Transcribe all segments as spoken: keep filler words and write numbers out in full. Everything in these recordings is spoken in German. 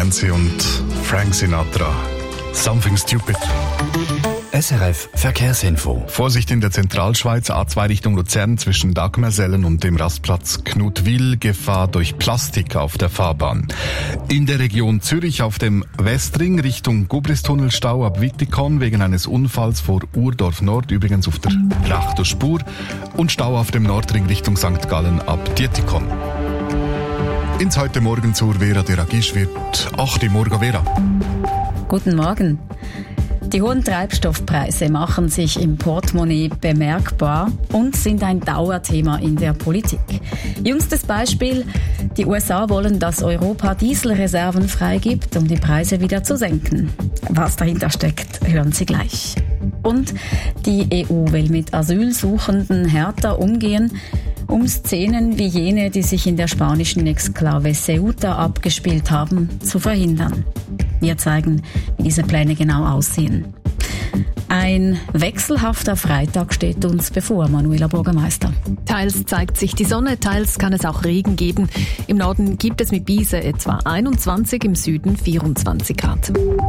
Nancy und Frank Sinatra. Something Stupid. S R F Verkehrsinfo. Vorsicht in der Zentralschweiz, A zwei Richtung Luzern zwischen Dagmersellen und dem Rastplatz Knutwil, Gefahr durch Plastik auf der Fahrbahn. In der Region Zürich auf dem Westring Richtung Gubristunnel Stau ab Wittikon wegen eines Unfalls vor Urdorf Nord, übrigens auf der rechten Spur, und Stau auf dem Nordring Richtung Sankt Gallen ab Dietikon. Ins heute Morgen zur Vera Deragisch wird acht Uhr morgen, Vera. Guten Morgen. Die hohen Treibstoffpreise machen sich im Portemonnaie bemerkbar und sind ein Dauerthema in der Politik. Jüngstes Beispiel: Die U S A wollen, dass Europa Dieselreserven freigibt, um die Preise wieder zu senken. Was dahinter steckt, hören Sie gleich. Und die E U will mit Asylsuchenden härter umgehen, um Szenen wie jene, die sich in der spanischen Exklave Ceuta abgespielt haben, zu verhindern. Wir zeigen, wie diese Pläne genau aussehen. Ein wechselhafter Freitag steht uns bevor, Manuela Bürgermeister. Teils zeigt sich die Sonne, teils kann es auch Regen geben. Im Norden gibt es mit Biese etwa einundzwanzig, im Süden vierundzwanzig Grad.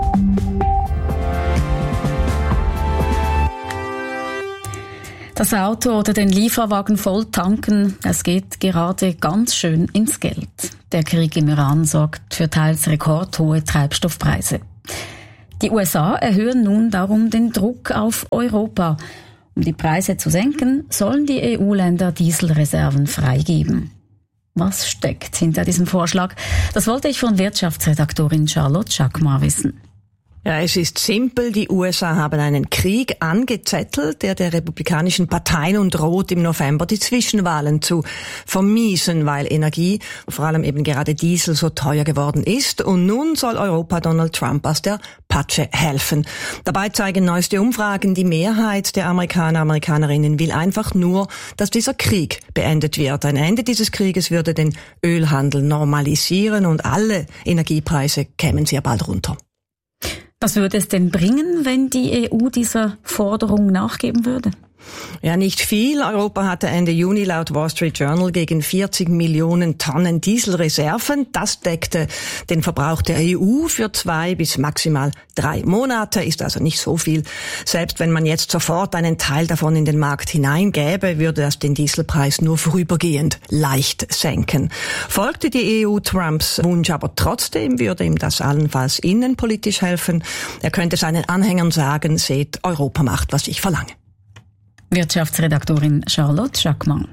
Das Auto oder den Lieferwagen voll tanken, es geht gerade ganz schön ins Geld. Der Krieg im Iran sorgt für teils rekordhohe Treibstoffpreise. Die U S A erhöhen nun darum den Druck auf Europa. Um die Preise zu senken, sollen die E U-Länder Dieselreserven freigeben. Was steckt hinter diesem Vorschlag? Das wollte ich von Wirtschaftsredaktorin Charlotte Schackmar wissen. Ja, es ist simpel. Die U S A haben einen Krieg angezettelt, der der republikanischen Partei nun droht, im November die Zwischenwahlen zu vermiesen, weil Energie, vor allem eben gerade Diesel, so teuer geworden ist. Und nun soll Europa Donald Trump aus der Patsche helfen. Dabei zeigen neueste Umfragen, die Mehrheit der Amerikaner, Amerikanerinnen will einfach nur, dass dieser Krieg beendet wird. Ein Ende dieses Krieges würde den Ölhandel normalisieren und alle Energiepreise kämen sehr bald runter. Was würde es denn bringen, wenn die E U dieser Forderung nachgeben würde? Ja, nicht viel. Europa hatte Ende Juni laut Wall Street Journal gegen vierzig Millionen Tonnen Dieselreserven. Das deckte den Verbrauch der E U für zwei bis maximal drei Monate, ist also nicht so viel. Selbst wenn man jetzt sofort einen Teil davon in den Markt hineingäbe, würde das den Dieselpreis nur vorübergehend leicht senken. Folgte die E U Trumps Wunsch aber trotzdem, würde ihm das allenfalls innenpolitisch helfen. Er könnte seinen Anhängern sagen, seht, Europa macht, was ich verlange. Wirtschaftsredaktorin Charlotte Schackmann.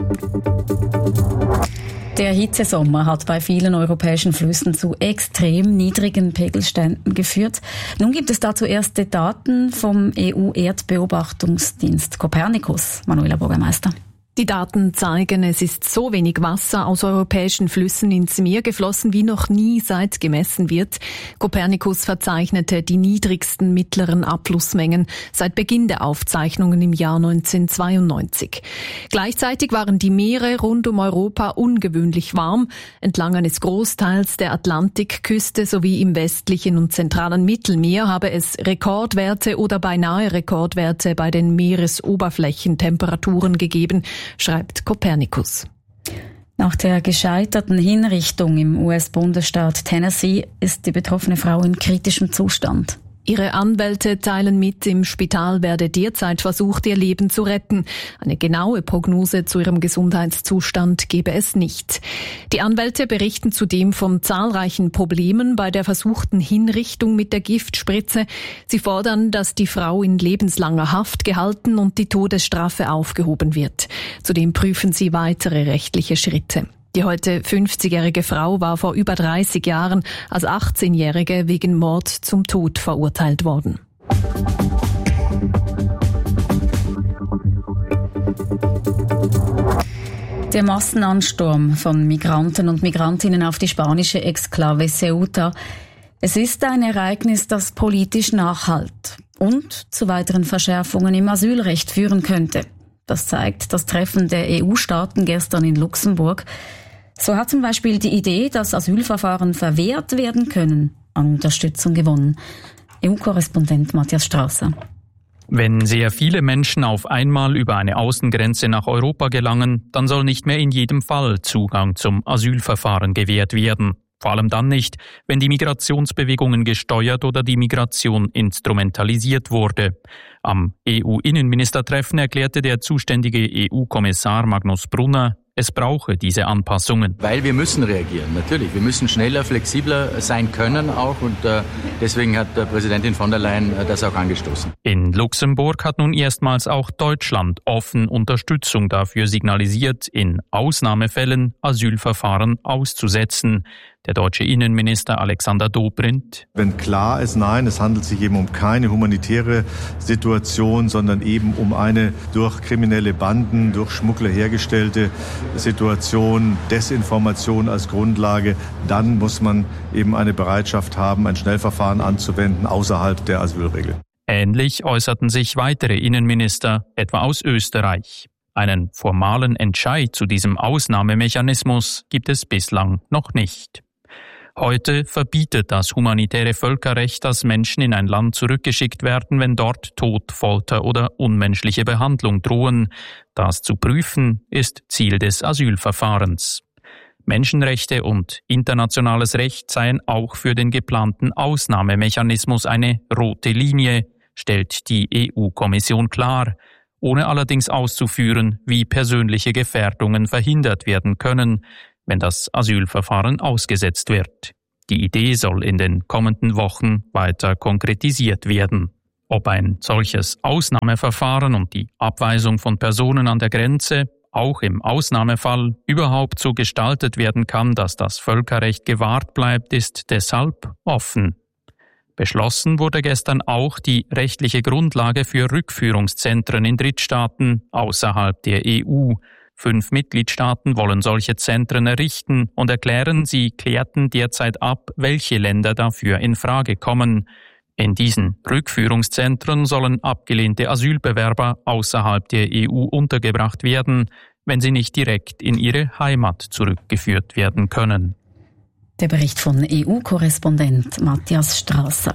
Der Hitzesommer hat bei vielen europäischen Flüssen zu extrem niedrigen Pegelständen geführt. Nun gibt es dazu erste Daten vom E U-Erdbeobachtungsdienst Copernicus. Manuela Bürgermeister. Die Daten zeigen, es ist so wenig Wasser aus europäischen Flüssen ins Meer geflossen, wie noch nie seit gemessen wird. Copernicus verzeichnete die niedrigsten mittleren Abflussmengen seit Beginn der Aufzeichnungen im Jahr neunzehnhundertzweiundneunzig. Gleichzeitig waren die Meere rund um Europa ungewöhnlich warm. Entlang eines Großteils der Atlantikküste sowie im westlichen und zentralen Mittelmeer habe es Rekordwerte oder beinahe Rekordwerte bei den Meeresoberflächentemperaturen gegeben, schreibt Copernicus. Nach der gescheiterten Hinrichtung im U S-Bundesstaat Tennessee ist die betroffene Frau in kritischem Zustand. Ihre Anwälte teilen mit, im Spital werde derzeit versucht, ihr Leben zu retten. Eine genaue Prognose zu ihrem Gesundheitszustand gebe es nicht. Die Anwälte berichten zudem von zahlreichen Problemen bei der versuchten Hinrichtung mit der Giftspritze. Sie fordern, dass die Frau in lebenslanger Haft gehalten und die Todesstrafe aufgehoben wird. Zudem prüfen sie weitere rechtliche Schritte. Die heute fünfzigjährige Frau war vor über dreißig Jahren als achtzehnjährige wegen Mord zum Tod verurteilt worden. Der Massenansturm von Migranten und Migrantinnen auf die spanische Exklave Ceuta. Es ist ein Ereignis, das politisch nachhallt und zu weiteren Verschärfungen im Asylrecht führen könnte. Das zeigt das Treffen der E U-Staaten gestern in Luxemburg. So hat zum Beispiel die Idee, dass Asylverfahren verwehrt werden können, an Unterstützung gewonnen. E U-Korrespondent Matthias Strasser. Wenn sehr viele Menschen auf einmal über eine Außengrenze nach Europa gelangen, dann soll nicht mehr in jedem Fall Zugang zum Asylverfahren gewährt werden. Vor allem dann nicht, wenn die Migrationsbewegungen gesteuert oder die Migration instrumentalisiert wurde. Am E U-Innenministertreffen erklärte der zuständige E U-Kommissar Magnus Brunner, es brauche diese Anpassungen. Weil wir müssen reagieren, natürlich. Wir müssen schneller, flexibler sein können auch und äh, deswegen hat äh, Präsidentin von der Leyen äh, das auch angestoßen. In Luxemburg hat nun erstmals auch Deutschland offen Unterstützung dafür signalisiert, in Ausnahmefällen Asylverfahren auszusetzen. Der deutsche Innenminister Alexander Dobrindt. Wenn klar ist, nein, es handelt sich eben um keine humanitäre Situation, sondern eben um eine durch kriminelle Banden, durch Schmuggler hergestellte Situation, Desinformation als Grundlage, dann muss man eben eine Bereitschaft haben, ein Schnellverfahren anzuwenden außerhalb der Asylregel. Ähnlich äußerten sich weitere Innenminister, etwa aus Österreich. Einen formalen Entscheid zu diesem Ausnahmemechanismus gibt es bislang noch nicht. Heute verbietet das humanitäre Völkerrecht, dass Menschen in ein Land zurückgeschickt werden, wenn dort Tod, Folter oder unmenschliche Behandlung drohen. Das zu prüfen ist Ziel des Asylverfahrens. Menschenrechte und internationales Recht seien auch für den geplanten Ausnahmemechanismus eine rote Linie, stellt die E U-Kommission klar, ohne allerdings auszuführen, wie persönliche Gefährdungen verhindert werden können, wenn das Asylverfahren ausgesetzt wird. Die Idee soll in den kommenden Wochen weiter konkretisiert werden. Ob ein solches Ausnahmeverfahren und die Abweisung von Personen an der Grenze auch im Ausnahmefall überhaupt so gestaltet werden kann, dass das Völkerrecht gewahrt bleibt, ist deshalb offen. Beschlossen wurde gestern auch die rechtliche Grundlage für Rückführungszentren in Drittstaaten außerhalb der E U. Fünf Mitgliedstaaten wollen solche Zentren errichten und erklären, sie klärten derzeit ab, welche Länder dafür in Frage kommen. In diesen Rückführungszentren sollen abgelehnte Asylbewerber außerhalb der E U untergebracht werden, wenn sie nicht direkt in ihre Heimat zurückgeführt werden können. Der Bericht von E U-Korrespondent Matthias Strasser.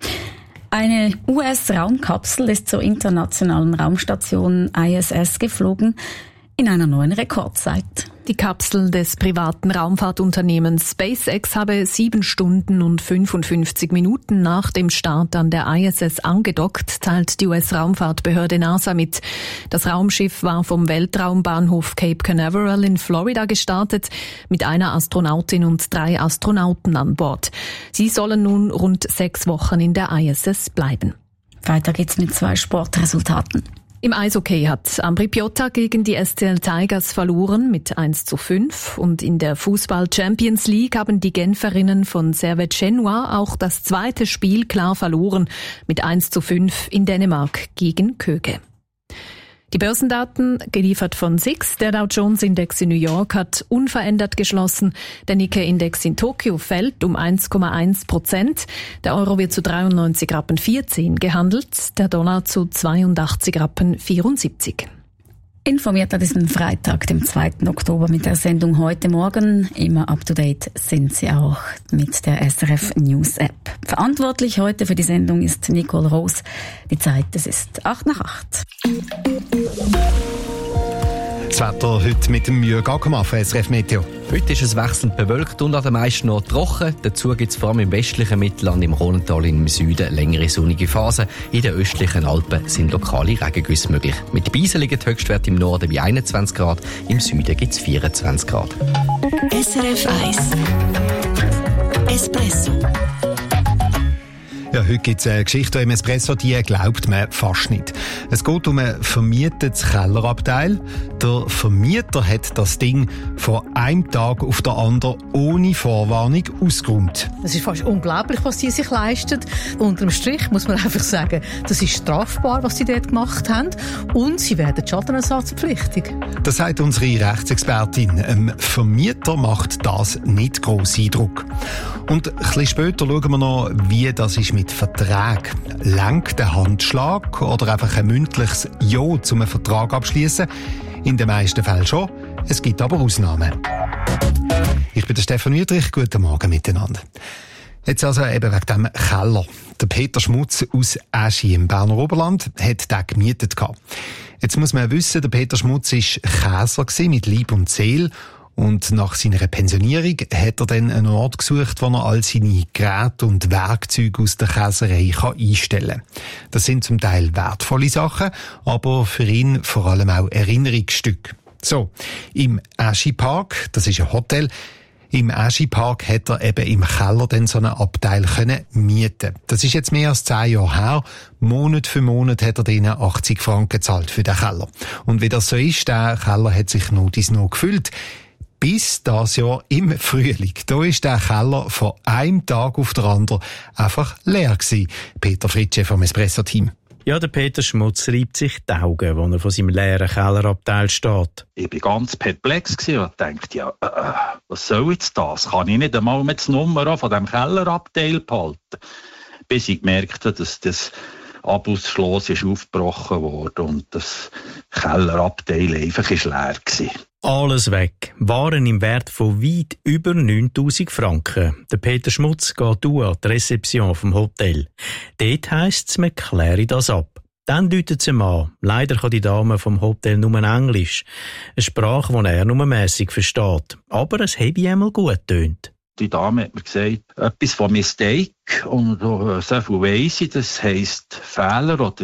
Eine U S-Raumkapsel ist zur internationalen Raumstation I S S geflogen, in einer neuen Rekordzeit. Die Kapsel des privaten Raumfahrtunternehmens SpaceX habe sieben Stunden und fünfundfünfzig Minuten nach dem Start an der I S S angedockt, teilt die U S-Raumfahrtbehörde NASA mit. Das Raumschiff war vom Weltraumbahnhof Cape Canaveral in Florida gestartet, mit einer Astronautin und drei Astronauten an Bord. Sie sollen nun rund sechs Wochen in der I S S bleiben. Weiter geht's mit zwei Sportresultaten. Im Eishockey hat Ambri Piotta gegen die S C L Tigers verloren mit eins zu fünf und in der Fußball-Champions League haben die Genferinnen von Servette Genua auch das zweite Spiel klar verloren mit eins zu fünf in Dänemark gegen Köge. Die Börsendaten, geliefert von S I X, der Dow Jones Index in New York hat unverändert geschlossen. Der Nikkei-Index in Tokio fällt um eins Komma eins Prozent. Der Euro wird zu dreiundneunzig Rappen vierzehn gehandelt, der Dollar zu zweiundachtzig Rappen vierundsiebzig. Informiert an diesem Freitag, dem zweiten Oktober, mit der Sendung Heute Morgen. Immer up to date sind Sie auch mit der S R F News App. Verantwortlich heute für die Sendung ist Nicole Rose. Die Zeit, es ist acht nach acht. Das Wetter heute mit dem Jürg Ackermann von S R F Meteo. Heute ist es wechselnd bewölkt und an den meisten Orten trocken. Dazu gibt es vor allem im westlichen Mittelland, im Rhontal im Süden längere sonnige Phasen. In den östlichen Alpen sind lokale Regengüsse möglich. Mit Beisen liegen die Höchstwerte im Norden bei einundzwanzig Grad, im Süden gibt es vierundzwanzig Grad. S R F eins Espresso. Ja, heute gibt es eine Geschichte im Espresso, die glaubt man fast nicht. Es geht um ein vermietetes Kellerabteil. Der Vermieter hat das Ding von einem Tag auf den anderen ohne Vorwarnung ausgeräumt. Es ist fast unglaublich, was die sich leisten. Unterm Strich muss man einfach sagen, das ist strafbar, was sie dort gemacht haben. Und sie werden schadenersatzpflichtig. Das sagt unsere Rechtsexpertin. Ein Vermieter macht das nicht gross Eindruck. Und ein bisschen später schauen wir noch, wie das ist mit Vertrag. Langt der Handschlag oder einfach ein mündliches Ja zum Vertrag abschließen? In den meisten Fällen schon. Es gibt aber Ausnahmen. Ich bin der Stefan Wüthrich. Guten Morgen miteinander. Jetzt also eben wegen dem Keller. Der Peter Schmutz aus Eschi im Berner Oberland hat den gemietet gehabt. Jetzt muss man wissen, der Peter Schmutz war Käser mit Leib und Seele. Und nach seiner Pensionierung hat er dann einen Ort gesucht, wo er all seine Geräte und Werkzeuge aus der Käserei einstellen kann. Das sind zum Teil wertvolle Sachen, aber für ihn vor allem auch Erinnerungsstücke. So, im Aeschi-Park, das ist ein Hotel, im Aeschi-Park hat er eben im Keller dann so einen Abteil können mieten. Das ist jetzt mehr als zehn Jahre her. Monat für Monat hat er denen achtzig Franken gezahlt für den Keller. Und wie das so ist, der Keller hat sich noch dies noch gefüllt. Bis das Jahr im Frühling. Da ist der Keller von einem Tag auf den anderen einfach leer gewesen. Peter Fritsche vom Espresso-Team. Ja, der Peter Schmutz reibt sich die Augen, als er vor seinem leeren Kellerabteil steht. Ich war ganz perplex und dachte, ja, äh, was soll jetzt das? Kann ich nicht einmal mit der Nummer von diesem Kellerabteil behalten? Bis ich gemerkt habe, dass das Abusschloss ist aufgebrochen wurde und das Kellerabteil einfach ist leer war. Alles weg. Waren im Wert von weit über neuntausend Franken. Der Peter Schmutz geht an die Rezeption vom Hotel. Dort heisst es, man kläre das ab. Dann läutet sie ihm an. Leider kann die Dame vom Hotel nur Englisch. Eine Sprache, die er nur mässig versteht. Aber es habe einmal gut getönt. Die Dame hat mir gesagt, etwas von Mistake. Und uh, so viel weiss ich, das heisst Fehler oder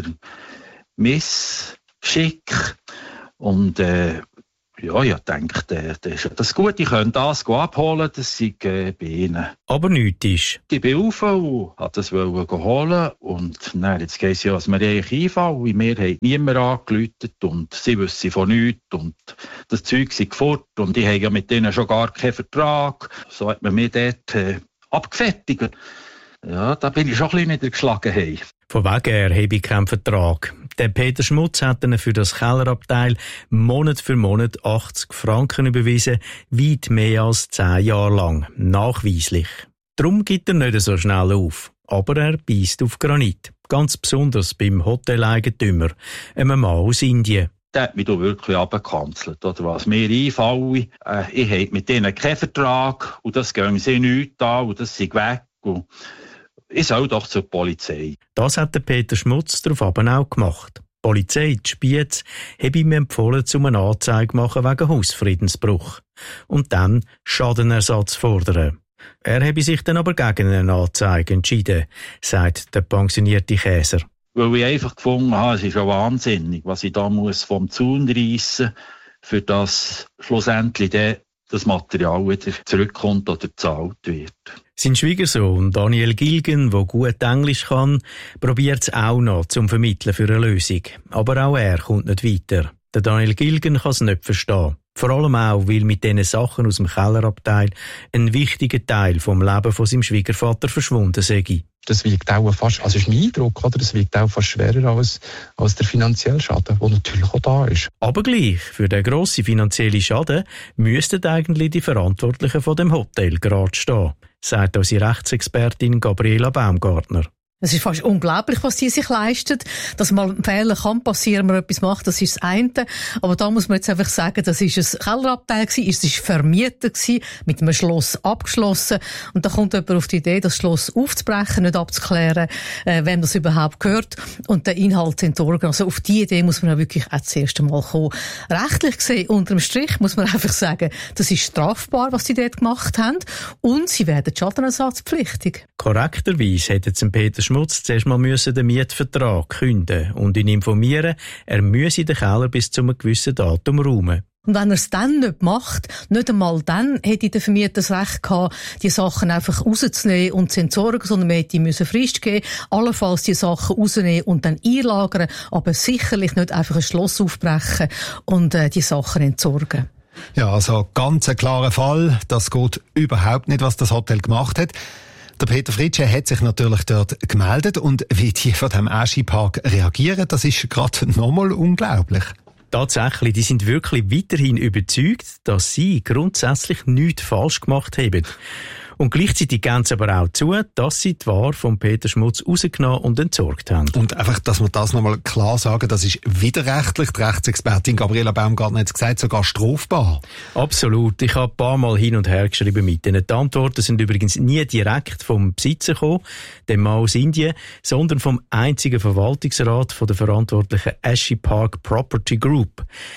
Missschick. Und äh, ja, ich dachte, das ist das gut, ich könnte das abholen, das sei äh, bei Ihnen. Aber nichts ist. Ich bin rauf und wollte das holen. Und dann, jetzt heisst es ja, dass wir eigentlich einfallen. Wir haben niemand angerufen und sie wissen von nichts. Und das Zeug sei fort. Und ich habe ja mit denen schon gar keinen Vertrag. So hat man mich dort äh, abgefertigt. Ja, da bin ich schon ein bisschen niedergeschlagen. Hey. Von wegen her habe ich keinen Vertrag. Der Peter Schmutz hat ihnen für das Kellerabteil Monat für Monat achtzig Franken überwiesen, weit mehr als zehn Jahre lang. Nachweislich. Darum gibt er nicht so schnell auf. Aber er beisst auf Granit. Ganz besonders beim Hoteleigentümer, einem Mann aus Indien. Der hat mich da wirklich abgekanzelt. Oder was mir einfällt, äh, ich habe mit denen keinen Vertrag und das gehen sie nichts an und das sind weg. Und ich soll doch zur Polizei. Das hat der Peter Schmutz daraufhin auch gemacht. Die Polizei, die Spiez, habe ihm empfohlen, zum eine Anzeige machen wegen Hausfriedensbruch. Und dann Schadenersatz fordern. Er habe sich dann aber gegen eine Anzeige entschieden, sagt der pensionierte Käser. Weil ich einfach gefunden habe, es ist ja wahnsinnig, was ich da muss vom Zaun reissen, für das schlussendlich der das Material wieder zurückkommt oder gezahlt wird. Sein Schwiegersohn Daniel Gilgen, der gut Englisch kann, probiert es auch noch zum Vermitteln für eine Lösung. Aber auch er kommt nicht weiter. Der Daniel Gilgen kann es nicht verstehen. Vor allem auch, weil mit diesen Sachen aus dem Kellerabteil ein wichtiger Teil vom Leben von seinem Schwiegervater verschwunden sei. Das wiegt auch fast, also ist mein Eindruck, oder? Das wiegt auch fast schwerer als, als der finanzielle Schaden, der natürlich auch da ist. Aber gleich, für den grossen finanziellen Schaden müssten eigentlich die Verantwortlichen von dem Hotel gerade stehen, sagt unsere Rechtsexpertin Gabriela Baumgartner. Es ist fast unglaublich, was die sich leisten. Dass mal ein Fehler kann passieren, man etwas macht, das ist das eine. Aber da muss man jetzt einfach sagen, das ist ein Kellerabteil gewesen, es ist vermietet gewesen, mit einem Schloss abgeschlossen. Und da kommt jemand auf die Idee, das Schloss aufzubrechen, nicht abzuklären, äh, wem das überhaupt gehört und den Inhalt zu entsorgen. Also auf die Idee muss man ja wirklich auch das erste Mal kommen. Rechtlich gesehen, unterm Strich, muss man einfach sagen, das ist strafbar, was die dort gemacht haben. Und sie werden schadenersatzpflichtig. Korrekterweise hätte zum Peter Schmutz zuerst mal müssen den Mietvertrag künden und ihn informieren, er müsse den Keller bis zu einem gewissen Datum räumen. Und wenn er es dann nicht macht, nicht einmal dann hätte der Vermieter das Recht gehabt, die Sachen einfach rauszunehmen und zu entsorgen, sondern man hätte ihm Frist geben, allenfalls die Sachen rausnehmen und dann einlagern, aber sicherlich nicht einfach ein Schloss aufbrechen und äh, die Sachen entsorgen. Ja, also ganz ein klarer Fall. Das geht überhaupt nicht, was das Hotel gemacht hat. Der Peter Fritsche hat sich natürlich dort gemeldet und wie die von dem Aeschi-Park reagieren, das ist gerade nochmal unglaublich. Tatsächlich, die sind wirklich weiterhin überzeugt, dass sie grundsätzlich nichts falsch gemacht haben. Und gleichzeitig geben sie aber auch zu, dass sie die Ware von Peter Schmutz rausgenommen und entsorgt haben. Und einfach, dass wir das nochmal klar sagen, das ist widerrechtlich. Die Rechtsexpertin Gabriela Baumgartner hat es gesagt, sogar strafbar. Absolut. Ich habe ein paar Mal hin und her geschrieben mit denen. Die Antworten sind übrigens nie direkt vom Besitzer gekommen, dem Mann aus Indien, sondern vom einzigen Verwaltungsrat von der verantwortlichen Aeschi Park Property Group.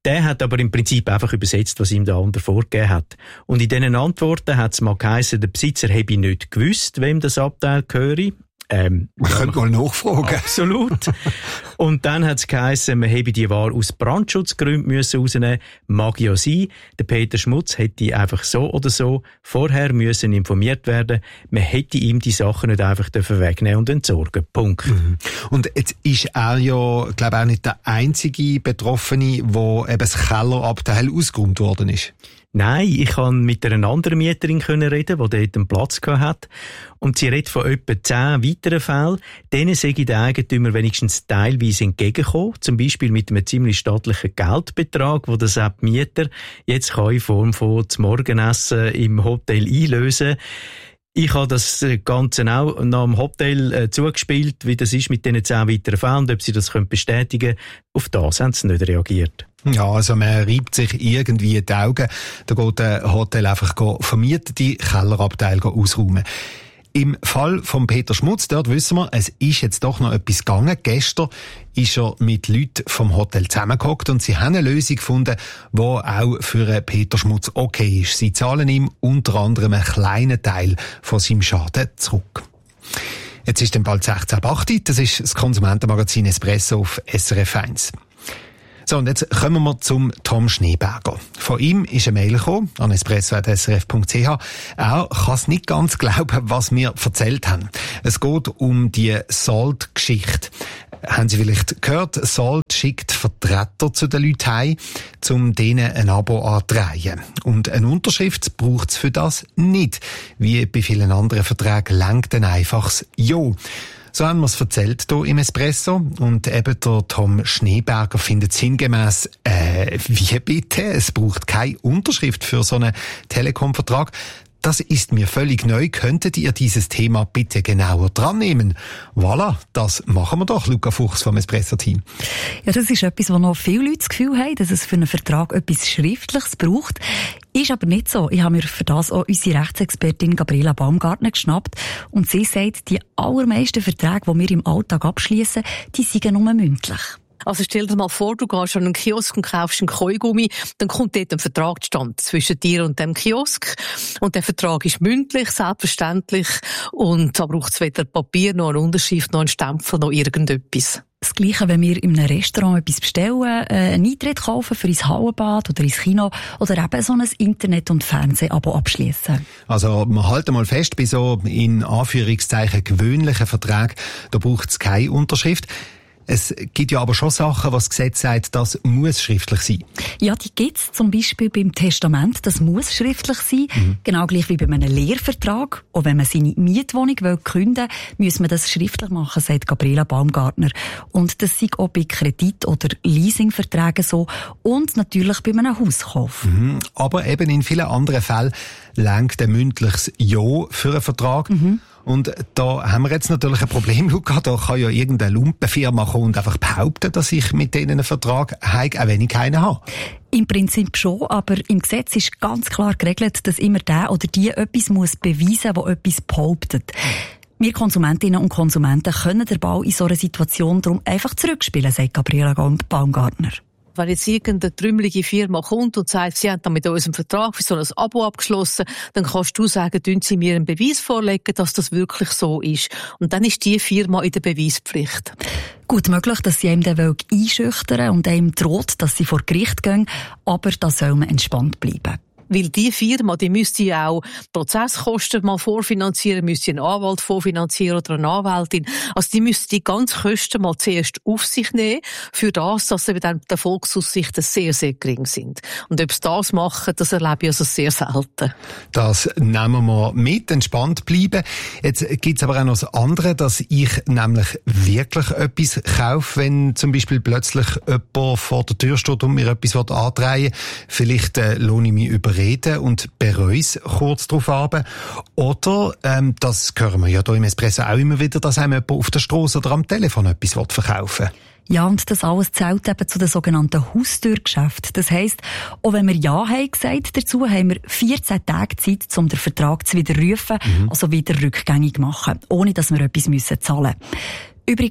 Der hat aber im Prinzip einfach übersetzt, was ihm der andere vorgegeben hat. Und in diesen Antworten hat es mal geheißen, der Besitzer habe nicht gewusst, wem das Abteil gehöre. Ähm, man könnte mal nachfragen. Absolut. Und dann hat es geheißen, man habe die Ware aus Brandschutzgründen müssen rausnehmen. Mag ja sein. Der Peter Schmutz hätte einfach so oder so vorher müssen informiert werden. Man hätte ihm die Sachen nicht einfach wegnehmen und entsorgen. Punkt. Mhm. Und jetzt ist er ja, glaube ich, auch nicht der einzige Betroffene, wo eben das Kellerabteil ausgeräumt worden ist. Nein, ich konnte mit einer anderen Mieterin reden, die dort einen Platz hatte. Und sie redet von etwa zehn weiteren Fällen. Denen sei der Eigentümer wenigstens teilweise entgegengekommen. Zum Beispiel mit einem ziemlich stattlichen Geldbetrag, den der Sepp Mieter jetzt kann in Form von zum Morgenessen im Hotel einlösen. Ich habe das Ganze auch nach dem Hotel äh, zugespielt, wie das ist mit diesen zehn weiteren Fällen, und ob sie das können bestätigen können. Auf das haben sie nicht reagiert. Ja, also man reibt sich irgendwie die Augen. Da geht ein Hotel einfach vermietete Kellerabteile ausräumen. Im Fall von Peter Schmutz, dort wissen wir, es ist jetzt doch noch etwas gegangen. Gestern ist er mit Leuten vom Hotel zusammengehockt und sie haben eine Lösung gefunden, die auch für Peter Schmutz okay ist. Sie zahlen ihm unter anderem einen kleinen Teil von seinem Schaden zurück. Jetzt ist dann bald sechzehn Uhr acht. Das ist das Konsumentenmagazin Espresso auf S R F eins. So, und jetzt kommen wir zum Tom Schneeberger. Von ihm ist eine Mail gekommen, an espresso punkt s r f punkt c h. Er kann es nicht ganz glauben, was wir erzählt haben. Es geht um die Salt-Geschichte. Haben Sie vielleicht gehört, Salt schickt Vertreter zu den Leuten heim, um denen ein Abo anzudrehen. Und eine Unterschrift braucht es für das nicht. Wie bei vielen anderen Verträgen lenkt ein einfaches Ja. So haben wir es erzählt hier im Espresso. Und eben der Tom Schneeberger findet sinngemäss, äh, wie bitte? Es braucht keine Unterschrift für so einen Telekom-Vertrag. Das ist mir völlig neu. Könntet ihr dieses Thema bitte genauer dran nehmen? Voilà, das machen wir doch, Luca Fuchs vom Espresso-Team. Ja, das ist etwas, wo noch viele Leute das Gefühl haben, dass es für einen Vertrag etwas Schriftliches braucht. Ist aber nicht so. Ich habe mir für das auch unsere Rechtsexpertin Gabriela Baumgartner geschnappt. Und sie sagt, die allermeisten Verträge, die wir im Alltag abschließen, die sind nur mündlich. Also stell dir mal vor, du gehst an einen Kiosk und kaufst einen Kaugummi, dann kommt dort ein Vertrag zustande zwischen dir und dem Kiosk. Und der Vertrag ist mündlich, selbstverständlich. Und da braucht es weder Papier, noch eine Unterschrift, noch einen Stempel, noch irgendetwas. Das Gleiche, wenn wir in einem Restaurant etwas bestellen, äh, einen Eintritt kaufen für ins Hallenbad oder ins Kino oder eben so ein Internet- und Fernseh-Abo abschließen. Also wir halten mal fest, bei so in Anführungszeichen gewöhnlichen Verträgen, da braucht es keine Unterschrift. Es gibt ja aber schon Sachen, was das Gesetz sagt, das muss schriftlich sein. Ja, die gibt's zum Beispiel beim Testament, das muss schriftlich sein. Mhm. Genau gleich wie bei einem Lehrvertrag. Auch wenn man seine Mietwohnung will kündigen, muss man das schriftlich machen, sagt Gabriela Baumgartner. Und das sei auch bei Kredit- oder Leasingverträgen so und natürlich bei einem Hauskauf. Mhm. Aber eben in vielen anderen Fällen reicht ein mündliches Ja für einen Vertrag. Mhm. Und da haben wir jetzt natürlich ein Problem, Luca. Da kann ja irgendeine Lumpenfirma kommen und einfach behaupten, dass ich mit denen einen Vertrag habe, auch wenn ich keinen habe. Im Prinzip schon, aber im Gesetz ist ganz klar geregelt, dass immer der oder die etwas muss beweisen, wo etwas behauptet. Wir Konsumentinnen und Konsumenten können den Ball in so einer Situation darum einfach zurückspielen, sagt Gabriela Baumgartner. Wenn jetzt irgendeine trümmelige Firma kommt und sagt, sie haben dann mit unserem Vertrag für so ein Abo abgeschlossen, dann kannst du sagen, tun sie mir einen Beweis vorlegen, dass das wirklich so ist. Und dann ist die Firma in der Beweispflicht. Gut möglich, dass sie einem den einschüchtern und einem droht, dass sie vor Gericht gehen, aber da soll man entspannt bleiben. Weil die Firma, die müsste ja auch Prozesskosten mal vorfinanzieren, müsste einen Anwalt vorfinanzieren oder eine Anwältin. Also die müsste die ganzen Kosten mal zuerst auf sich nehmen, für das, dass eben dann die Erfolgsaussichten sehr, sehr gering sind. Und ob sie das machen, das erlebe ich also sehr selten. Das nehmen wir mit, entspannt bleiben. Jetzt gibt's aber auch noch das andere, dass ich nämlich wirklich etwas kaufe, wenn zum Beispiel plötzlich jemand vor der Tür steht und mir etwas andrehen will. Vielleicht äh, lohne ich mich über reden und bereue es kurz darauf ab. Oder, ähm, das hören wir ja hier im Espresso auch immer wieder, dass einem jemand auf der Strasse oder am Telefon etwas verkaufen will. Ja, und das alles zählt eben zu den sogenannten Haustürgeschäften. Das heisst, auch wenn wir Ja haben gesagt dazu, haben wir vierzehn Tage Zeit, um den Vertrag zu widerrufen, mhm. also wieder rückgängig machen, ohne dass wir etwas müssen zahlen müssen. Übrigens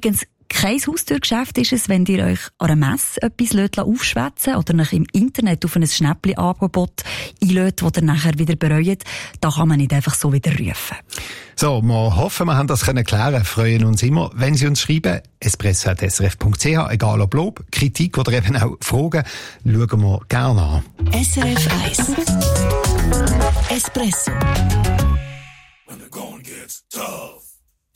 Kein Haustürgeschäft ist es, wenn ihr euch an einer Messe etwas aufschwätzen lässt oder euch im Internet auf ein Schnäppli-Angebot einlädt, das ihr nachher wieder bereut. Da kann man nicht einfach so wieder rufen. So, wir hoffen, wir haben das können klären. Freuen uns immer, wenn Sie uns schreiben. espresso at s r f punkt c h, egal ob Lob, Kritik oder eben auch Fragen, schauen wir gerne an. S R F eins Espresso. When the going gets tough.